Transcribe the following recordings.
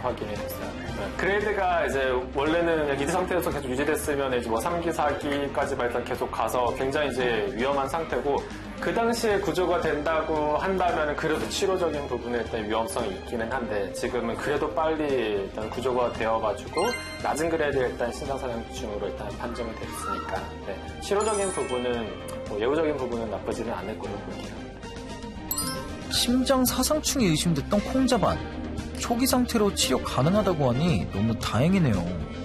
확인이 됐어요. 네. 그레이드가 이제 원래는 2대 상태에서 계속 유지됐으면 이제 뭐 3기, 4기까지 일단 계속 가서 굉장히 이제 위험한 상태고 그 당시에 구조가 된다고 한다면 그래도 치료적인 부분에 일단 위험성이 있기는 한데 지금은 그래도 빨리 일단 구조가 되어가지고 낮은 그레이드에 일단 심장사상충으로 일단 판정이 됐으니까 네. 치료적인 부분은 뭐 예후적인 부분은 나쁘지는 않을 거로 볼게요. 심장 사상충이 의심됐던 콩자반. 초기 상태로 치료 가능하다고 하니 너무 다행이네요.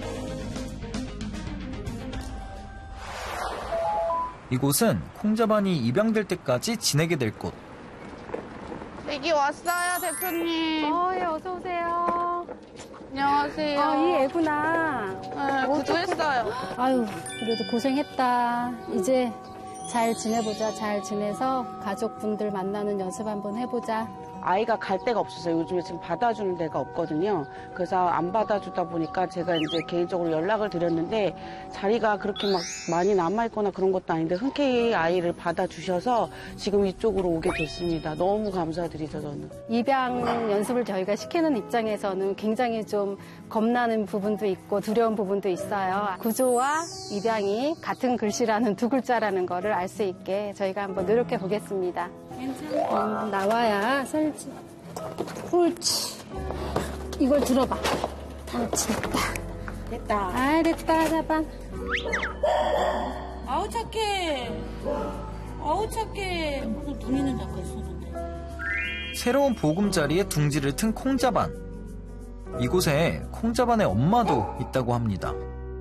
이곳은 콩자반이 입양될 때까지 지내게 될 곳. 애기 왔어요, 대표님. 예, 어서 오세요. 안녕하세요. 이 애구나. 네, 구조했어요. 아유, 그래도 고생했다. 이제 잘 지내보자. 잘 지내서 가족분들 만나는 연습 한번 해보자. 아이가 갈 데가 없었어요. 요즘에 지금 받아주는 데가 없거든요. 그래서 안 받아주다 보니까 제가 이제 개인적으로 연락을 드렸는데 자리가 그렇게 막 많이 남아있거나 그런 것도 아닌데 흔쾌히 아이를 받아주셔서 지금 이쪽으로 오게 됐습니다. 너무 감사드리죠, 저는. 입양 연습을 저희가 시키는 입장에서는 굉장히 좀 겁나는 부분도 있고 두려운 부분도 있어요. 구조와 입양이 같은 글씨라는 두 글자라는 거를 알 수 있게 저희가 한번 노력해 보겠습니다. 괜찮아. 나와야 살지. 옳지. 이걸 들어봐. 옳지, 됐다. 됐다. 아, 됐다, 자반. 아우, 착해. 아우, 착해. 둥이는 잡고 있었는데. 새로운 보금자리에 둥지를 튼 콩자반. 이곳에 콩자반의 엄마도 있다고 합니다.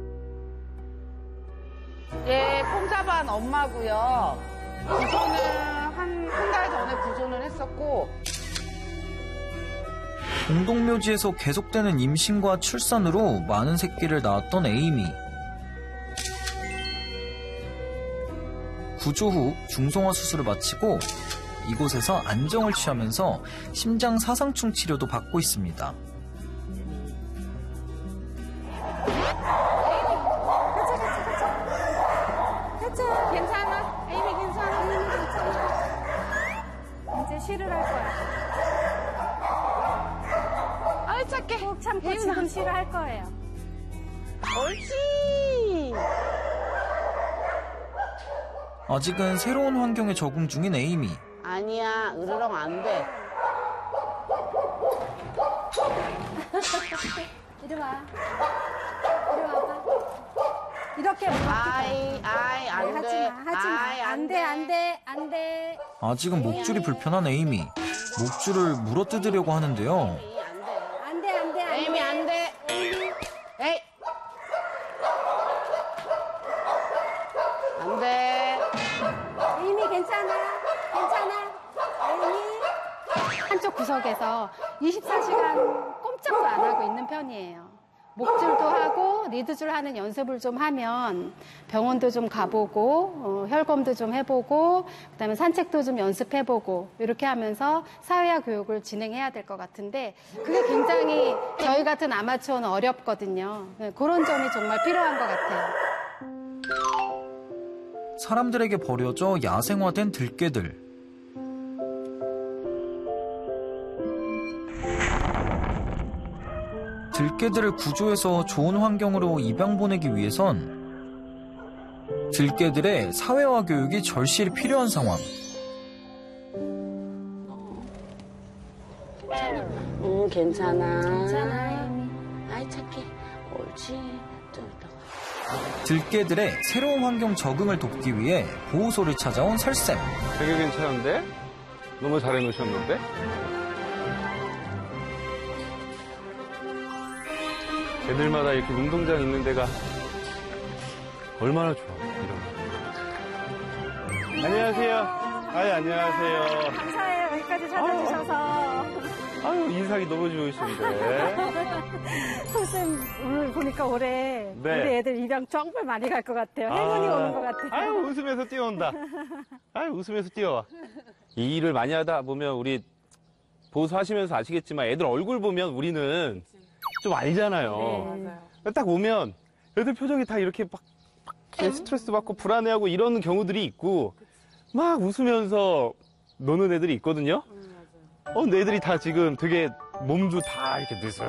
예, 콩자반 엄마고요. 구조는 한 달 전에 구조를 했었고 공동묘지에서 계속되는 임신과 출산으로 많은 새끼를 낳았던 에이미. 구조 후 중성화 수술을 마치고 이곳에서 안정을 취하면서 심장 사상충 치료도 받고 있습니다. 괜찮아. 에이미 괜찮아. 에이미 괜찮아. 이제 쉬를 할 거야. 아이 착해. 꼭 참고 지금 쉬를 할 거예요. 옳지. 아직은 새로운 환경에 적응 중인 에이미. 아니야, 으르렁 안 돼. 이리 와. 이리 와봐. 이렇게 아이, 안 하지 돼. 마, 하지 마. 아이, 안 돼, 안 돼, 안 돼. 아직은 목줄이 불편한 에이미. 목줄을 물어뜯으려고 하는데요. 안 돼, 안 돼, 안 돼. 에이미 안 돼. 에이. 안 돼. 에이미 괜찮아. 괜찮아. 에이미. 한쪽 구석에서 24시간 꼼짝도 안 하고 있는 편이에요. 목줄도 하고 리드줄 하는 연습을 좀 하면 병원도 좀 가보고 혈검도 좀 해보고 그다음에 산책도 좀 연습해보고 이렇게 하면서 사회화 교육을 진행해야 될 것 같은데 그게 굉장히 저희 같은 아마추어는 어렵거든요. 그런 점이 정말 필요한 것 같아요. 사람들에게 버려져 야생화된 들개들. 들개들을 구조해서 좋은 환경으로 입양 보내기 위해선 들개들의 사회화 교육이 절실히 필요한 상황. 괜찮아. 괜찮아, 에이미. 아이 착해. 옳지. 좀 이따가. 들개들의 새로운 환경 적응을 돕기 위해 보호소를 찾아온 설쌤. 되게 괜찮은데? 너무 잘해놓으셨는데? 애들마다 이렇게 운동장 있는 데가 얼마나 좋아, 이런. 안녕하세요. 아이, 안녕하세요. 감사해요. 여기까지 찾아주셔서. 아유, 인상이 너무 좋으신데. 선생님 오늘 보니까 올해 네. 우리 애들 입양 정말 많이 갈 것 같아요. 행운이 오는 것 같아요. 아유, 웃으면서 뛰어온다. 아유, 웃으면서 뛰어와. 이 일을 많이 하다 보면 우리 보수하시면서 아시겠지만 애들 얼굴 보면 우리는 좀 알잖아요. 네, 맞아요. 딱 오면 애들 표정이 다 이렇게 막 스트레스 받고 불안해하고 이런 경우들이 있고 막 웃으면서 노는 애들이 있거든요. 근데 애들이 다 지금 되게 몸도 다 이렇게 느슬